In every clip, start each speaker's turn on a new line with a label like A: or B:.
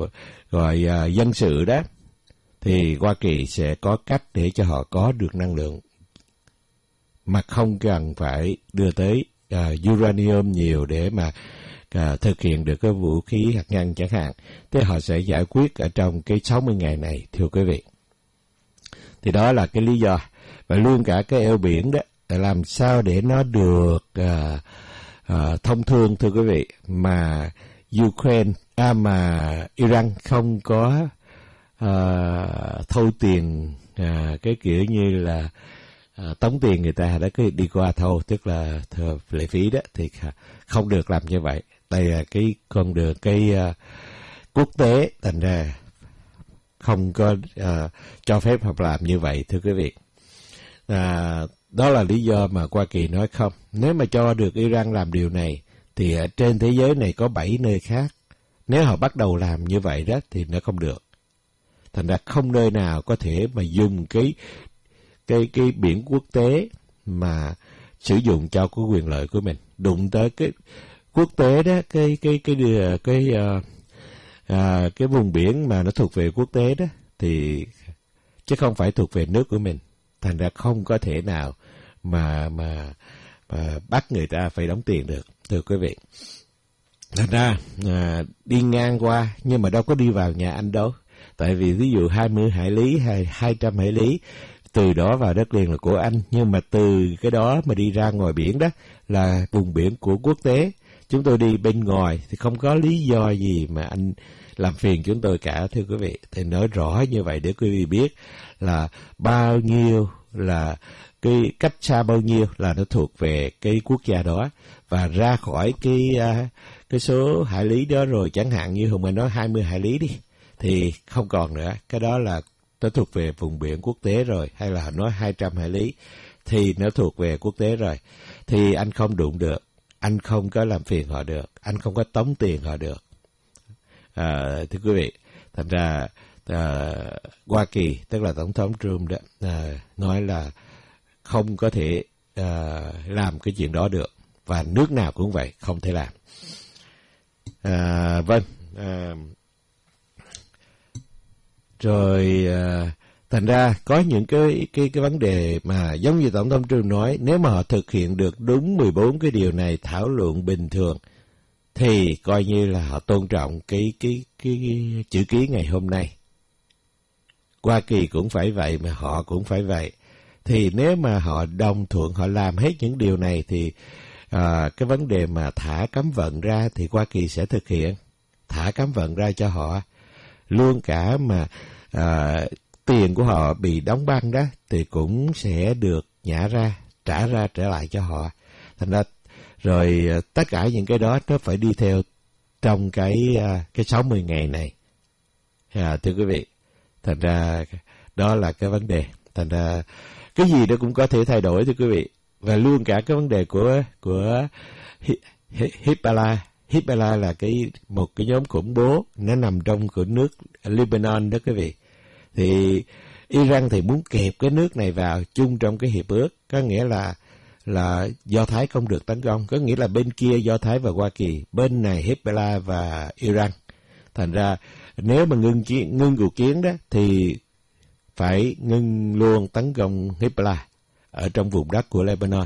A: gọi dân sự đó, thì Hoa Kỳ sẽ có cách để cho họ có được năng lượng mà không cần phải đưa tới uranium nhiều để mà thực hiện được cái vũ khí hạt nhân chẳng hạn. Thế họ sẽ giải quyết ở trong cái 60 ngày này, thưa quý vị. Thì đó là cái lý do. Và luôn cả cái eo biển đó, làm sao để nó được thông thương, thưa quý vị, mà mà Iran không có thâu tiền cái kiểu như là tống tiền người ta đã cứ đi qua thâu, tức là lệ phí đó, thì không được làm như vậy. Đây là cái con đường quốc tế, thành ra không có cho phép họ làm như vậy, thưa quý vị. Đó là lý do mà Hoa Kỳ nói không. Nếu mà cho được Iran làm điều này, thì ở trên thế giới này có 7 nơi khác. Nếu họ bắt đầu làm như vậy đó, thì nó không được. Thành ra không nơi nào có thể mà dùng cái biển quốc tế mà sử dụng cho cái quyền lợi của mình. Đụng tới cái quốc tế đó, cái vùng biển mà nó thuộc về quốc tế đó, thì chứ không phải thuộc về nước của mình. Thành ra không có thể nào mà bắt người ta phải đóng tiền được, thưa quý vị. Thành ra đi ngang qua, nhưng mà đâu có đi vào nhà anh đâu. Tại vì ví dụ 20 hải lý hay 200 hải lý từ đó vào đất liền là của anh, nhưng mà từ cái đó mà đi ra ngoài biển đó là vùng biển của quốc tế. Chúng tôi đi bên ngoài thì không có lý do gì mà anh làm phiền chúng tôi cả, thưa quý vị. Thì nói rõ như vậy để quý vị biết là bao nhiêu là cái cách xa bao nhiêu là nó thuộc về cái quốc gia đó, và ra khỏi cái số hải lý đó rồi, chẳng hạn như Hùng Anh nói 20 hải lý đi, thì không còn nữa. Cái đó là nó thuộc về vùng biển quốc tế rồi. Hay là nói 200 hải lý thì nó thuộc về quốc tế rồi. Thì anh không đụng được, anh không có làm phiền họ được, anh không có tống tiền họ được. Thưa quý vị, thành ra Hoa Kỳ, tức là Tổng thống Trump đó, nói là không có thể làm cái chuyện đó được. Và nước nào cũng vậy, không thể làm. Rồi thành ra có những cái vấn đề mà giống như Tổng thống Trump nói, nếu mà họ thực hiện được đúng 14 cái điều này thảo luận bình thường, thì coi như là họ tôn trọng cái chữ ký ngày hôm nay. Hoa Kỳ cũng phải vậy, mà họ cũng phải vậy. Thì nếu mà họ đồng thuận, họ làm hết những điều này, thì cái vấn đề mà thả cấm vận ra thì Hoa Kỳ sẽ thực hiện. Thả cấm vận ra cho họ. Luôn cả mà tiền của họ bị đóng băng đó, thì cũng sẽ được nhả ra, trả lại cho họ. Thành ra rồi tất cả những cái đó nó phải đi theo trong cái 60 ngày này. Thưa quý vị, thành ra đó là cái vấn đề. Thành ra cái gì đó cũng có thể thay đổi, thưa quý vị. Và luôn cả cái vấn đề của Hezbollah là một cái nhóm khủng bố, nó nằm trong của nước Lebanon đó quý vị. Thì Iran thì muốn kẹp cái nước này vào chung trong cái hiệp ước, có nghĩa là Do Thái không được tấn công, có nghĩa là bên kia Do Thái và Hoa Kỳ, bên này Hezbollah và Iran. Thành ra nếu mà ngưng cuộc chiến đó thì phải ngưng luôn tấn công Hezbollah ở trong vùng đất của Lebanon.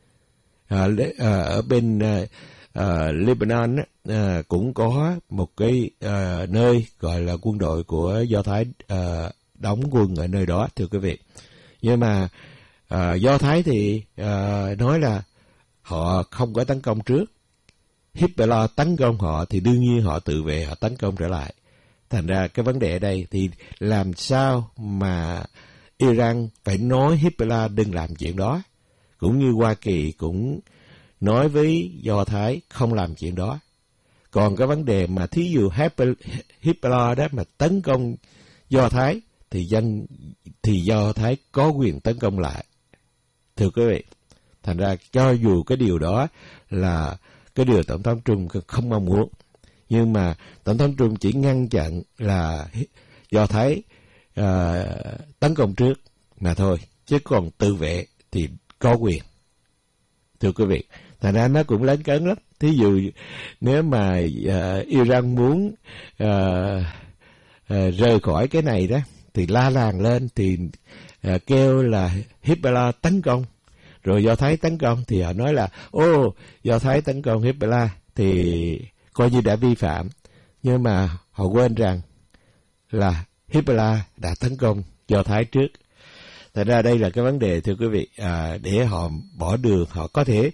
A: Ở bên Lebanon cũng có một cái nơi gọi là quân đội của Do Thái đóng quân ở nơi đó, thưa quý vị. Nhưng mà Do Thái thì nói là họ không có tấn công trước. Hezbollah tấn công họ thì đương nhiên họ tự vệ, họ tấn công trở lại. Thành ra cái vấn đề ở đây thì làm sao mà Iran phải nói Hezbollah đừng làm chuyện đó, cũng như Hoa Kỳ cũng nói với Do Thái không làm chuyện đó. Còn cái vấn đề mà thí dụ Hezbollah đó mà tấn công Do Thái thì Do Thái có quyền tấn công lại, thưa quý vị. Thành ra cho dù cái điều đó là cái điều Tổng thống Trump không mong muốn, nhưng mà Tổng thống Trump chỉ ngăn chặn là Do Thái tấn công trước mà thôi, chứ còn tự vệ thì có quyền, thưa quý vị. Thành ra nó cũng lấn cấn lắm. Thí dụ nếu mà Iran muốn rời khỏi cái này đó, thì la làng lên, thì kêu là Hezbollah tấn công. Rồi Do Thái tấn công thì họ nói là Do Thái tấn công Hezbollah thì coi như đã vi phạm. Nhưng mà họ quên rằng là Hezbollah đã tấn công Do Thái trước. Thật ra đây là cái vấn đề, thưa quý vị, để họ bỏ đường, họ có thể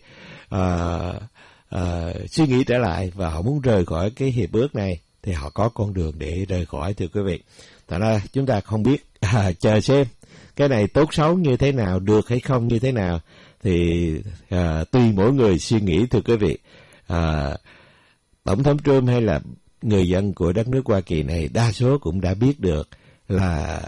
A: suy nghĩ trở lại và họ muốn rời khỏi cái hiệp ước này thì họ có con đường để rời khỏi, thưa quý vị. Thật ra chúng ta không biết, chờ xem cái này tốt xấu như thế nào, được hay không như thế nào thì tùy mỗi người suy nghĩ, thưa quý vị. Tổng thống Trump hay là người dân của đất nước Hoa Kỳ này đa số cũng đã biết được là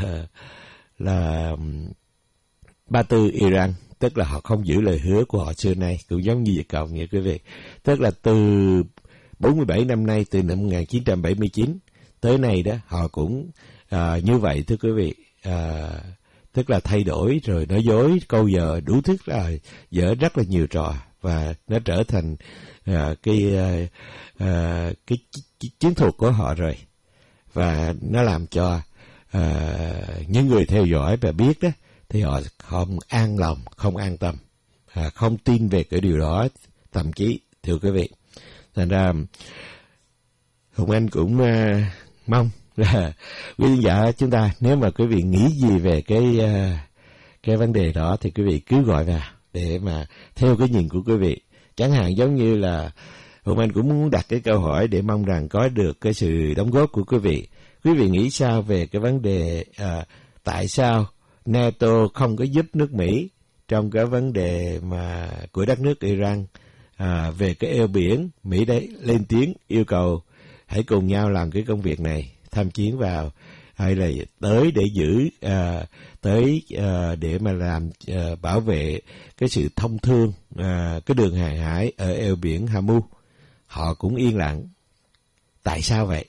A: Ba Tư Iran, tức là họ không giữ lời hứa của họ xưa nay, cũng giống như Việt Cộng vậy quý vị. Tức là từ 47 năm nay, từ năm 1979 tới nay đó, họ cũng như vậy, thưa quý vị. Tức là thay đổi rồi nói dối, câu giờ đủ thứ, là dở rất là nhiều trò, và nó trở thành cái chiến thuật của họ rồi. Và nó làm cho những người theo dõi và biết đó, thì họ không an lòng, không an tâm, không tin về cái điều đó, thậm chí, thưa quý vị. Thành ra Hùng Anh cũng mong là quý khán giả chúng ta, nếu mà quý vị nghĩ gì về cái vấn đề đó thì quý vị cứ gọi vào để mà theo cái nhìn của quý vị. Chẳng hạn giống như là Hùng Anh cũng muốn đặt cái câu hỏi để mong rằng có được cái sự đóng góp của quý vị. Quý vị nghĩ sao về cái vấn đề tại sao NATO không có giúp nước Mỹ trong cái vấn đề mà của đất nước Iran về cái eo biển? Mỹ đấy lên tiếng yêu cầu hãy cùng nhau làm cái công việc này, tham chiến vào, hay là tới để giữ, để mà làm bảo vệ cái sự thông thương, cái đường hàng hải ở eo biển Hormuz. Họ cũng yên lặng. Tại sao vậy?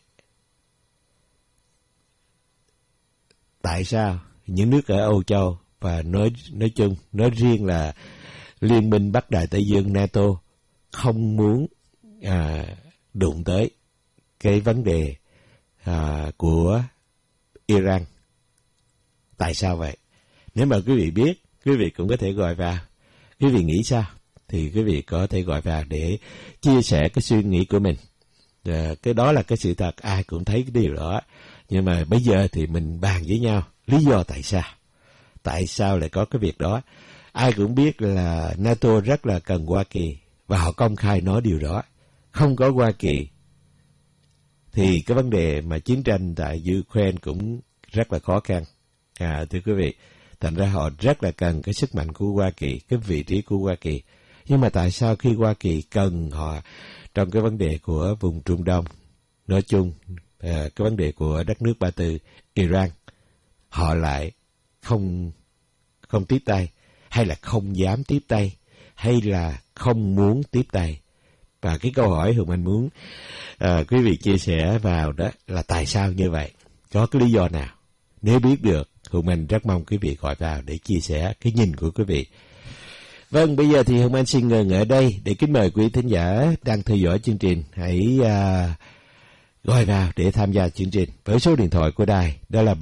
A: Tại sao những nước ở Âu Châu và nói chung, nói riêng là Liên minh Bắc Đại Tây Dương NATO không muốn đụng tới cái vấn đề của Iran? Tại sao vậy? Nếu mà quý vị biết, quý vị cũng có thể gọi vào. Quý vị nghĩ sao? Thì quý vị có thể gọi vào để chia sẻ cái suy nghĩ của mình. Cái đó là cái sự thật, ai cũng thấy cái điều đó. Nhưng mà bây giờ thì mình bàn với nhau lý do tại sao. Tại sao lại có cái việc đó? Ai cũng biết là NATO rất là cần Hoa Kỳ, và họ công khai nói điều đó. Không có Hoa Kỳ thì cái vấn đề mà chiến tranh tại Ukraine cũng rất là khó khăn. Thưa quý vị, thành ra họ rất là cần cái sức mạnh của Hoa Kỳ, cái vị trí của Hoa Kỳ. Nhưng mà tại sao khi Hoa Kỳ cần họ trong cái vấn đề của vùng Trung Đông, nói chung, cái vấn đề của đất nước Ba Tư, Iran, họ lại không tiếp tay, hay là không dám tiếp tay, hay là không muốn tiếp tay? Và cái câu hỏi Hùng Anh muốn quý vị chia sẻ vào đó là tại sao như vậy? Có cái lý do nào? Nếu biết được, Hùng Anh rất mong quý vị gọi vào để chia sẻ cái nhìn của quý vị. Vâng, bây giờ thì Hùng Anh xin ngừng ở đây để kính mời quý thính giả đang theo dõi chương trình hãy gọi vào để tham gia chương trình với số điện thoại của đài, đó là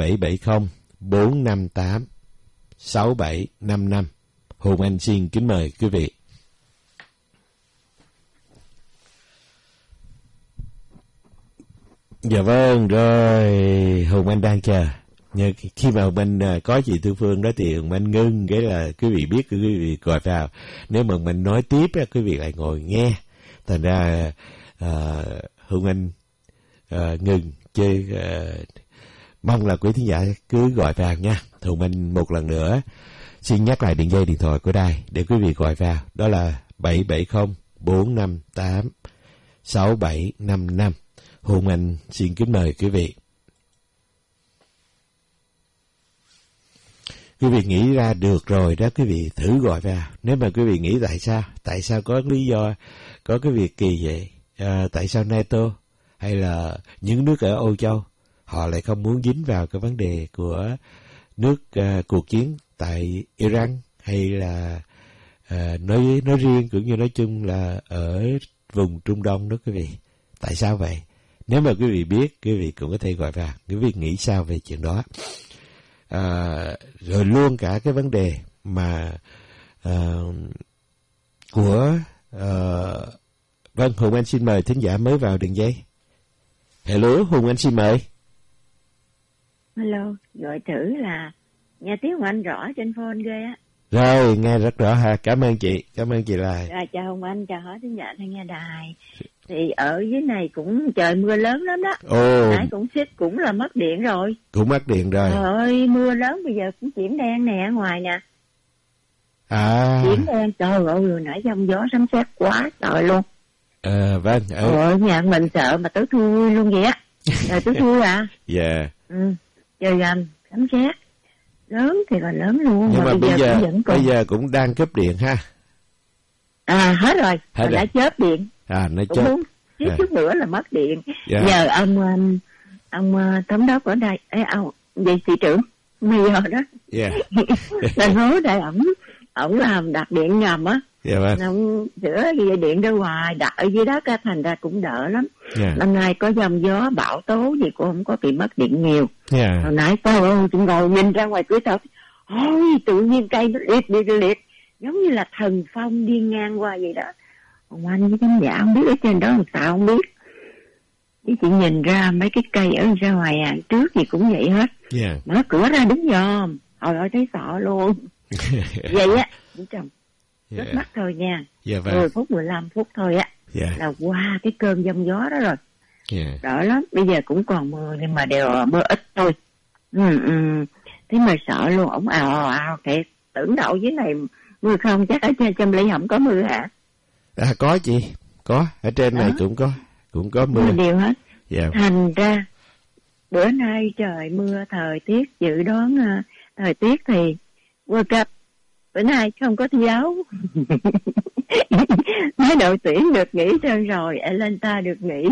A: 770-458-6755. Hùng Anh xin kính mời quý vị. Dạ vâng, rồi Hùng Anh đang chờ. Nhưng khi mà Hùng Anh có chị Tư Phương đó thì Hùng Anh ngưng, cái là quý vị biết, quý vị gọi vào. Nếu mà mình nói tiếp quý vị lại ngồi nghe. Thành ra Hùng Anh ngừng chơi. Mong là quý thính giả cứ gọi vào nha. Hùng Anh một lần nữa xin nhắc lại điện thoại của đài để quý vị gọi vào, đó là 770-458-6755. Hùng Anh xin kính mời quý vị. Quý vị nghĩ ra được rồi đó, quý vị thử gọi vào. Nếu mà quý vị nghĩ tại sao có lý do, có cái việc kỳ vậy? Tại sao NATO hay là những nước ở Âu Châu họ lại không muốn dính vào cái vấn đề của cuộc chiến tại Iran, hay là nói riêng cũng như nói chung là ở vùng Trung Đông đó quý vị? Tại sao vậy? Nếu mà quý vị biết, quý vị cũng có thể gọi vào. Quý vị nghĩ sao về chuyện đó? Rồi luôn cả cái vấn đề mà của vâng, Hùng Anh xin mời thính giả mới vào đường dây. Hello, Hùng Anh xin mời.
B: Hello, gọi thử là nghe tiếng của anh rõ trên phone ghê á.
A: Rồi, nghe rất rõ ha. Cảm ơn chị là.
B: Rồi, chào Hùng Anh, chào hỏi thính giả đang nghe đài. Thì ở dưới này cũng trời mưa lớn lắm đó. Nãy cũng xích cũng là mất điện rồi.
A: Cũng mất điện rồi.
B: Trời ơi, mưa lớn bây giờ cũng chuyển đen nè, ở ngoài nè. Chuyển đen, trời ơi, vừa nãy giông gió sấm sét quá trời luôn.
A: Vâng.
B: Ở nhà mình sợ mà tối thui luôn vậy á. Trời tối thui à?
A: Dạ.
B: Trời gầm, sấm sét. Lớn thì là lớn luôn.
A: Nhưng mà bây giờ cũng đang cúp điện ha.
B: Hết rồi. Đã chớp điện.
A: Nó chớp.
B: Chút nữa là mất điện. Giờ ông thống đốc ở đây, vậy thị trưởng bây giờ đó. Thành phố đây ổng làm đặt điện ngầm á. Ông sửa dây điện ra ngoài, đợi dưới đó cả thành ra cũng đỡ lắm. Năm nay có giông gió bão tố gì cũng không có bị mất điện nhiều. Hồi nãy tôi ngồi nhìn ra ngoài cửa sổ, ôi tự nhiên cây nó liệt giống như là thần phong đi ngang qua vậy đó. Ông anh với khán giả không biết ở trên đó làm sao không biết. Chứ chị nhìn ra mấy cái cây ở ra ngoài trước gì cũng vậy hết. Mở cửa ra đứng dòm, hồi ơi thấy sợ luôn. Vậy á, chị chồng rất mắt thôi nha. 10 phút 15 phút thôi á là qua cái cơn giông gió đó rồi. Đỡ lắm. Bây giờ cũng còn mưa nhưng mà đều mưa ít thôi. Thế mà sợ luôn. Ổng ào thiệt. Tưởng đậu dưới này mưa không, chắc ở trên Châm Lý không có mưa hả?
A: Có chị, có ở trên này cũng có mưa
B: đều hết. Thành ra bữa nay trời mưa, thời tiết dự đoán thời tiết thì World Cup bữa nay không có thi đấu. Mấy đội tuyển được nghỉ trơn rồi, Atlanta được nghỉ.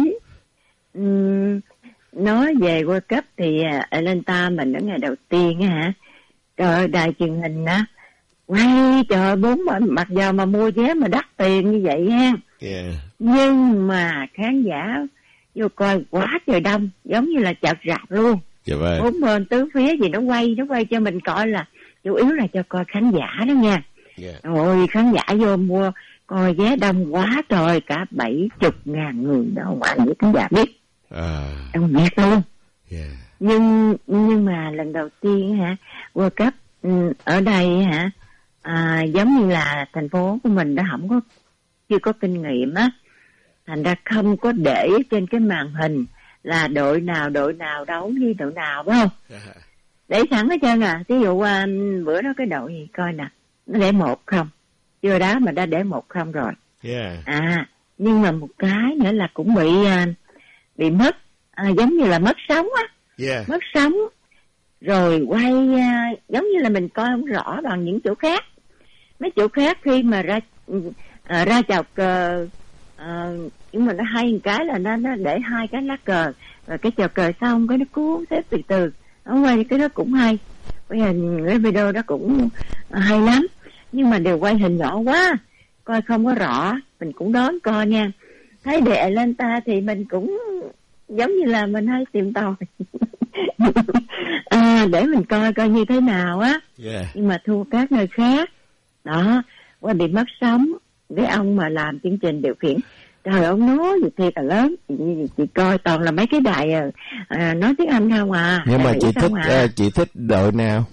B: Nói về World Cup thì Atlanta mình ở ngày đầu tiên hả? Trời, đài truyền hình á, quay trời mặc giờ mà mua vé mà đắt tiền như vậy ha. Nhưng mà khán giả vô coi quá trời đông, giống như là chợ rạp luôn. Bốn bên tứ phía gì nó quay cho mình coi, là chủ yếu là cho coi khán giả đó nha. Ôi khán giả vô mua coi vé đông quá trời, cả 70.000 người đâu mà với khán giả biết. Đông nghẹt luôn. Nhưng mà lần đầu tiên hả, World Cup ở đây hả, giống như là thành phố của mình đã chưa có kinh nghiệm á, thành ra không có để trên cái màn hình là đội nào đấu với đội nào, phải không? Để sẵn hết trơn ví dụ bữa đó cái đội gì coi nè, nó để 1-0, chưa đá mà đã để 1-0 rồi. Nhưng mà một cái nữa là cũng bị mất, giống như là mất sóng á. Mất sóng rồi quay giống như là mình coi không rõ bằng những chỗ khác. Mấy chỗ khác khi mà ra chào cờ, nhưng mà nó hay một cái là nó để 2 cái lá cờ, rồi cái chào cờ xong cái nó cuốn xếp từ từ. Nó quay cái đó cũng hay. Bây giờ cái video đó cũng hay lắm. Nhưng mà đều quay hình nhỏ quá, coi không có rõ. Mình cũng đón coi nha. Thấy để Atlanta thì mình cũng giống như là mình hay tìm tòi. Để mình coi như thế nào á. Nhưng mà thua các nơi khác đó, qua bị mất sóng. Cái ông mà làm chương trình điều khiển, trời, ông nói gì thiệt là lớn. Chị coi toàn là mấy cái đài nói tiếng Anh không à.
A: Nhưng mà chị thích đội nào?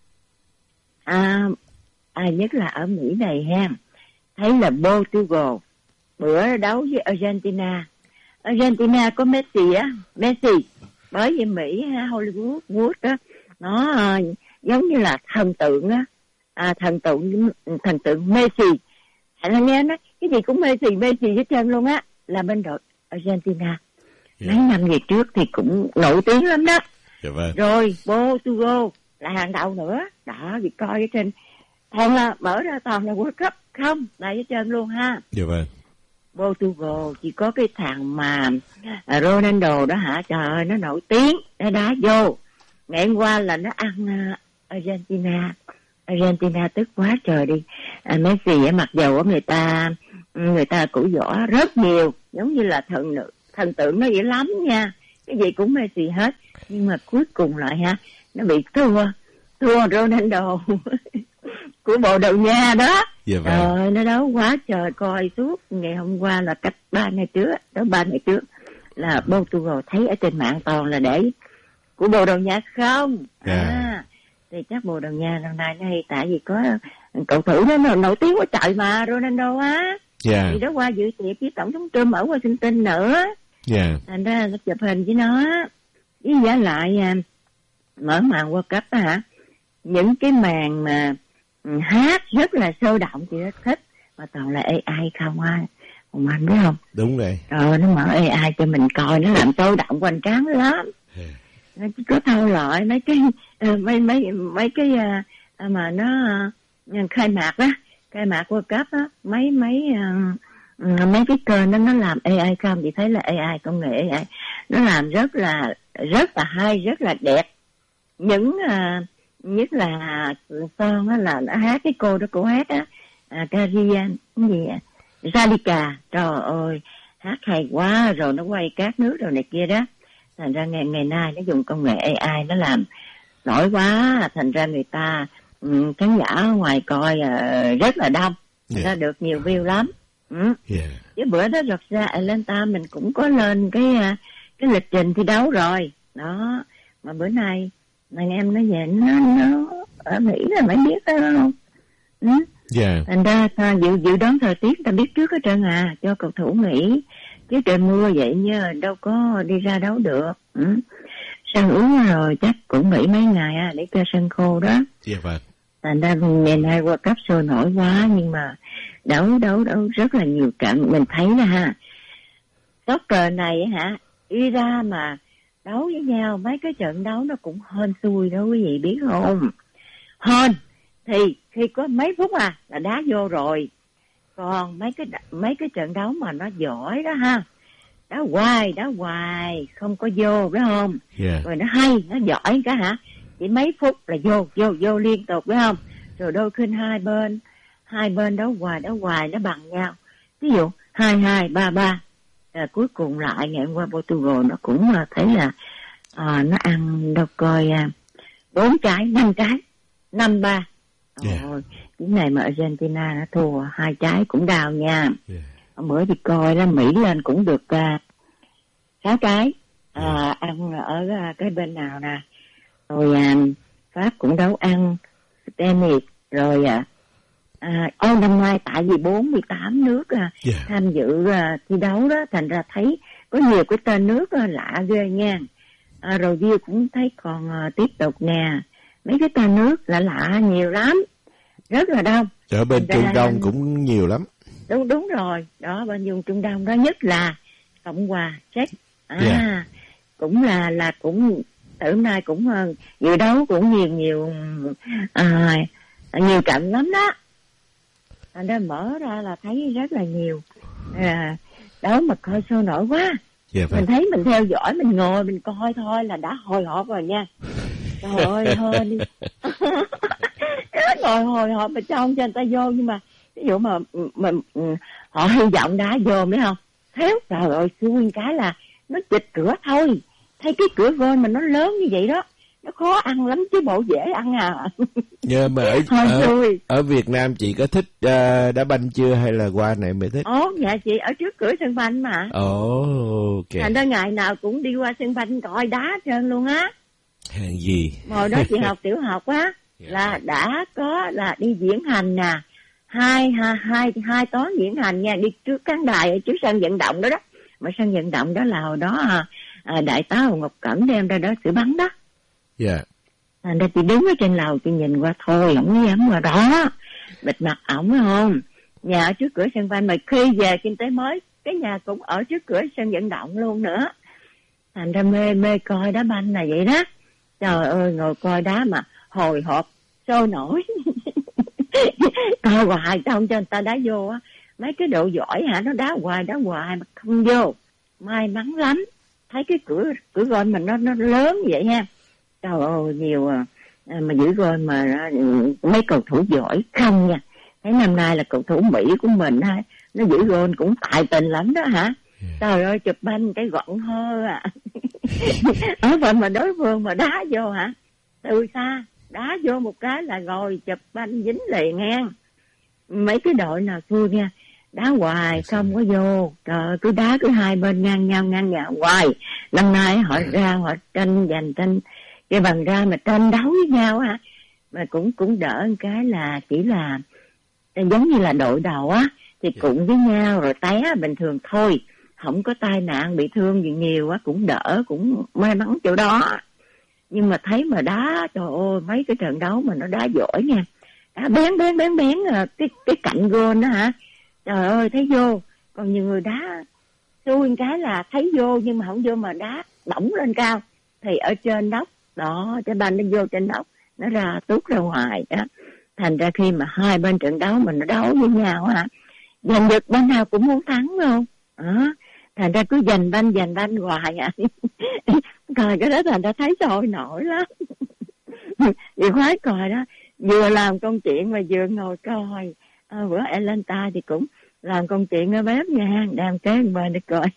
B: Nhất là ở Mỹ này ha, thấy là Portugal bữa đấu với Argentina có Messi á, bởi vì Mỹ Hollywood á, nó giống như là thần tượng á, thần tượng Messi. Anh nghe nói cái gì cũng Messi hết trơn luôn á, là bên đội Argentina. Mấy năm về trước thì cũng nổi tiếng lắm đó. Rồi Portugal là hàng đầu nữa đó, vì coi ở trên toàn là mở ra toàn là World Cup không là hết trơn luôn ha. Portugal chỉ có cái thằng mà Ronaldo đó hả, trời ơi nó nổi tiếng, nó đá vô ngày hôm qua là nó ăn Argentina tức quá trời đi. Messi mặc dầu người ta cổ võ rất nhiều, giống như là thần tượng nó dữ lắm nha, cái gì cũng Messi hết, nhưng mà cuối cùng lại nó bị thua Ronaldo của Bồ Đào Nha đó.
A: Dạ vâng.
B: Trời, nó đấu quá trời, coi suốt ngày hôm qua là cách 3 ngày trước là Portugal thấy ở trên mạng toàn là để của Bồ Đào Nha không. Thì chắc Bồ Đào Nha lần này hay tại vì có cầu thủ đó nổi tiếng quá trời mà, Ronaldo á. Thì đó qua dự tiệc với tổng thống Trump ở Washington nữa. Thành ra nó chụp hình với nó. Với giá lại mở màn World Cup á những cái màn mà hát rất là sôi động, chị rất thích, mà toàn là AI không Hồng Anh biết không?
A: Đúng rồi.
B: Rồi nó mở AI cho mình coi, nó làm sôi động hoành tráng lắm. Nó chỉ có thâu lại mấy cái mấy cái mà nó khai mạc World Cup á, mấy cái kênh đó nó làm AI không, chị thấy là AI, công nghệ AI nó làm rất là hay, rất là đẹp. Những nhất là son á, là nó hát cái cô đó, cô hát Karian cái gì Zalika, trời ơi hát hay quá, rồi nó quay các nước rồi này kia đó. Thành ra ngày nay nó dùng công nghệ AI nó làm nổi quá, thành ra người ta khán giả ở ngoài coi rất là đông, ra được nhiều view lắm. Chứ bữa đó thật ra Atlanta mình cũng có lên cái lịch trình thi đấu rồi đó, mà bữa nay anh em nó về nó ở Mỹ là mới biết đó không? Thành ra dự đoán thời tiết ta biết trước hết trơn cho cầu thủ nghỉ, chứ trời mưa vậy như đâu có đi ra đấu được. Sân ướt rồi chắc cũng nghỉ mấy ngày để cho sân khô đó. Thành ra ngày nay World Cup sôi nổi quá, nhưng mà đấu rất là nhiều trận. Mình thấy là soccer này Ira mà đấu với nhau, mấy cái trận đấu nó cũng hên xui đó quý vị biết không? Hên thì khi có mấy phút là đá vô rồi, còn mấy cái trận đấu mà nó giỏi đó đá hoài không có vô phải không? Rồi nó hay, nó giỏi cả chỉ mấy phút là vô liên tục phải không? Rồi đôi khi hai bên đấu hoài nó bằng nhau, ví dụ 2-2, 3-3, cuối cùng lại ngày hôm qua Portugal nó cũng thấy là nó ăn đâu coi 4 trái 5 trái 5-3. Cái ngày mà Argentina nó thua 2 trái cũng đau nha. Bữa thì coi đó Mỹ lên cũng được 6 trái, ăn ở cái bên nào nè, rồi Pháp cũng đấu ăn tennis, rồi năm nay tại vì 48 nước tham dự thi đấu đó, thành ra thấy có nhiều cái tên nước lạ ghê nha. Rồi Diêu cũng thấy còn tiếp tục nè, mấy cái tên nước lạ nhiều lắm, rất là đông.
A: Ở bên Trung Đông cũng nhiều lắm.
B: Đúng rồi, đó bên vùng Trung Đông đó, nhất là Cộng hòa Séc cũng là cũng từ hôm nay cũng dự đấu cũng nhiều trận lắm đó. Thành ra mở ra là thấy rất là nhiều đấu mà coi sôi nổi quá. Mình thấy mình theo dõi, mình ngồi mình coi thôi là đã hồi hộp rồi nha. Trời ơi hơn đi. Ngồi hồi hộp mà cho người ta vô, nhưng mà ví dụ mà họ hy vọng đá vô biết không, thiếu trời ơi xui cái là nó chịch cửa thôi, thấy cái cửa vôi mà nó lớn như vậy đó, nó khó ăn lắm chứ bộ dễ ăn
A: Nhưng mà ở Việt Nam chị có thích đá banh chưa, hay là qua này mới thích?
B: Dạ chị ở trước cửa sân banh mà.
A: Ok.
B: Thành ra ngày nào cũng đi qua sân banh coi đá trơn luôn á.
A: Hàng gì?
B: Hồi đó chị học tiểu học á là đã có là đi diễn hành nè, hai toán diễn hành nha, đi trước khán đài ở trước sân vận động đó. Mà sân vận động đó là hồi đó đại tá Hồ Ngọc Cẩn đem ra đó xử bắn đó. Thành ra chị đứng ở trên lầu chị nhìn qua thôi, không dám qua đó, bịt mặt ổng phải không? Nhà ở trước cửa sân banh, mà khi về kinh tế mới cái nhà cũng ở trước cửa sân vận động luôn nữa. Thành ra mê coi đá banh là vậy đó. Trời ơi ngồi coi đá mà hồi hộp sôi nổi. Coi hoài không cho người ta đá vô á, mấy cái độ giỏi nó đá hoài mà không vô. May mắn lắm, thấy cái cửa gôn mình nó lớn vậy ha. Trời ơi nhiều mà giữ gôn mà mấy cầu thủ giỏi không nha. Thấy năm nay là cầu thủ Mỹ của mình nó giữ gôn cũng tài tình lắm đó Trời ơi, chụp banh cái gọn hơ à. Ở phần mà đối phương mà đá vô hả, từ xa đá vô một cái là ngồi chụp banh dính liền nghe. Mấy cái đội nào thua nha, đá hoài không có vô, trời, cứ đá cứ hai bên ngang nhau hoài. Năm nay họ ra họ tranh giành tranh cái bằng ra mà tranh đấu với nhau hả, mà cũng đỡ một cái là chỉ là giống như là đội đầu á thì cùng với nhau rồi té bình thường thôi, không có tai nạn bị thương gì nhiều á, cũng đỡ, cũng may mắn chỗ đó. Nhưng mà thấy mà đá, trời ơi, mấy cái trận đấu mà nó đá giỏi nha, đá bén cái cạnh gôn đó hả, trời ơi thấy vô. Còn nhiều người đá xui cái là thấy vô nhưng mà không vô, mà đá bổng lên cao thì ở trên nóc đó, cái banh nó vô trên nóc, nó ra tút ra ngoài đó. Thành ra khi mà hai bên trận đấu mà nó đấu với nhau hả, giành được bên nào cũng muốn thắng không đó. Thành ra cứ giành banh hoài à. Coi cái đó thành ra thấy sôi nổi lắm. Vì khoái coi đó, vừa làm công chuyện mà vừa ngồi coi. Bữa Atlanta thì cũng làm công chuyện ở bếp nha, đem kế bên để coi.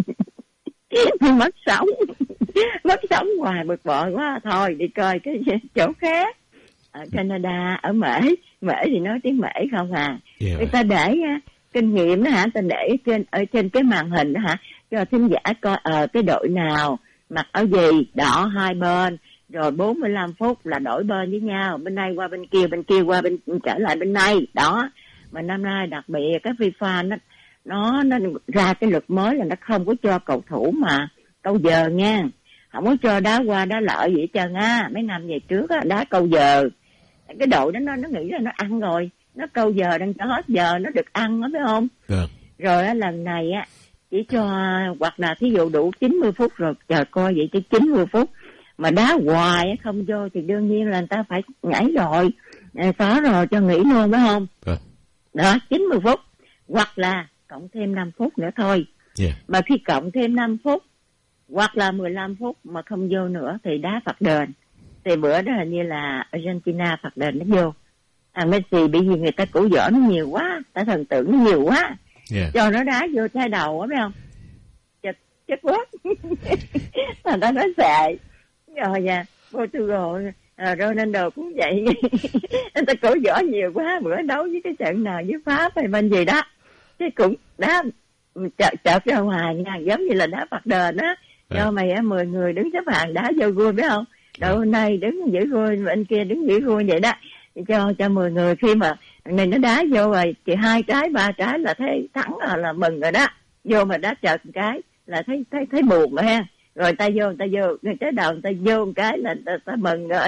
B: mất sống hoài, bực bội quá, thôi đi coi cái chỗ khác. Ở Canada, ở Mễ thì nói tiếng Mễ không à. Người ta để kinh nghiệm đó hả, ta để ở trên cái màn hình đó hả, cho thính giả coi cái đội nào mặc áo gì, đỏ hai bên, rồi 45 phút là đổi bên với nhau, bên này qua bên kia qua bên trở lại bên này đó. Mà năm nay đặc biệt cái FIFA nó ra cái luật mới là nó không có cho cầu thủ mà câu giờ nha, không có cho đá qua đá lại gì hết trơn á. Mấy năm về trước á, đá câu giờ, cái đội đó nó nghĩ là nó ăn rồi, nó câu giờ đang cho hết giờ nó được ăn đó, phải không? Rồi á, lần này á chỉ cho hoặc là thí dụ đủ 90 phút rồi chờ coi vậy chứ 90 phút mà đá hoài không vô thì đương nhiên là người ta phải nhảy rồi, xóa rồi cho nghỉ luôn, phải không? Đó, 90 phút hoặc là cộng thêm 5 phút nữa thôi. Mà khi cộng thêm 5 phút hoặc là 15 phút mà không vô nữa thì đá phạt đền. Thì bữa đó hình như là Argentina phạt đền nó vô. Messi bởi vì người ta cổ võ nó nhiều quá, ta thần tượng nó nhiều quá, cho nó đá vô trái đầu á, phải không? Chết quá. Thành ra nó xệ. Rồi nha, Portugal, Ronaldo cũng vậy. Người ta cổ võ nhiều quá, bữa đấu với cái trận nào với Pháp hay bên gì đó, cái cũng đá chợt ra ngoài nha, giống như là đá phạt đền á. Cho mày 10 người đứng xếp hàng đá vô gôn, biết không? Đội này đứng giữ gôn, bên kia đứng giữ gôn vậy đó. Cho 10 người, khi mà này nó đá vô rồi thì 2 trái 3 trái là thấy thắng là mừng rồi đó. Vô mà đá chợt một cái là thấy buồn rồi ha. Rồi ta vô người trái đầu người ta vô một cái là ta mừng rồi.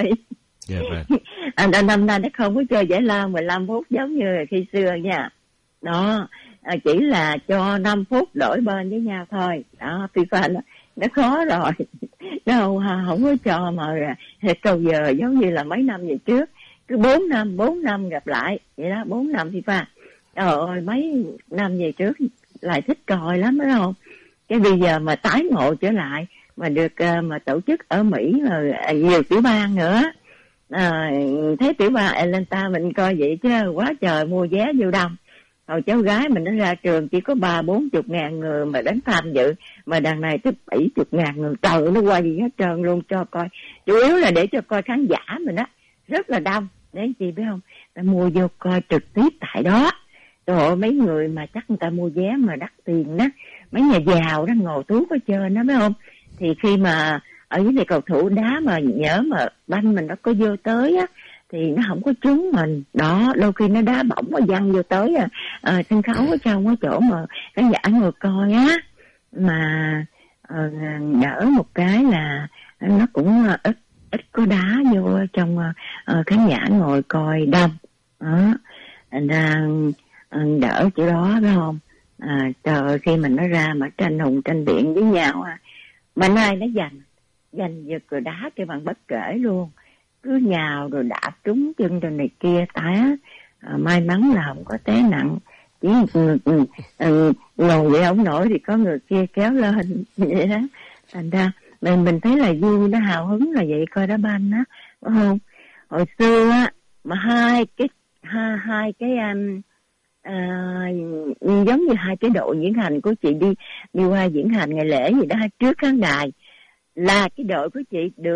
B: Năm nay nó không có chơi giải lao 15 phút giống như khi xưa nha. Đó, chỉ là cho 5 phút đổi bên với nhau thôi. Đó, FIFA nó khó rồi. Nó không có cho mà câu giờ giống như là mấy năm về trước. Cứ 4 năm gặp lại vậy đó, 4 năm FIFA. Trời ơi, mấy năm về trước lại thích coi lắm, phải không? Cái bây giờ mà tái ngộ trở lại mà được mà tổ chức ở Mỹ rồi nhiều tiểu bang nữa. Thấy tiểu bang Atlanta mình coi vậy chứ quá trời mua vé vô đông. Hồi cháu gái mình nó ra trường chỉ có 30-40 ngàn người mà đến tham dự, mà đằng này tới 70 ngàn người, trời nó qua gì hết trơn luôn cho coi. Chủ yếu là để cho coi khán giả mình đó, rất là đông. Đấy chị biết không, ta mua vô coi trực tiếp tại đó. Trời ơi, mấy người mà chắc người ta mua vé mà đắt tiền đó, mấy nhà giàu đó ngồi tuốt ở trên đó, phải không? Thì khi mà ở dưới này cầu thủ đá mà nhớ mà banh mình nó có vô tới á thì nó không có trúng mình đó, đôi khi nó đá bổng và văng vô tới sân khấu ở trong cái chỗ mà khán giả ngồi coi á. Mà đỡ một cái là nó cũng ít có đá vô trong khán giả ngồi coi đông đó, thành ra đỡ chỗ đó, phải không? Trời ơi, khi mình nó ra mà tranh hùng tranh điện với nhau mà nay nó giành giật rồi đá cho bằng bất kể luôn, cứ nhào rồi đạp trúng chân rồi này kia té. May mắn là không có té nặng, chỉ ngồi vậy không nổi thì có người kia kéo lên vậy đó. Thành ra mình thấy là vui, nó hào hứng là vậy, coi đá banh á, phải không? Hồi xưa á mà hai cái giống như hai cái đội diễn hành của chị đi qua diễn hành ngày lễ gì đó trước khán đài, là cái đội của chị được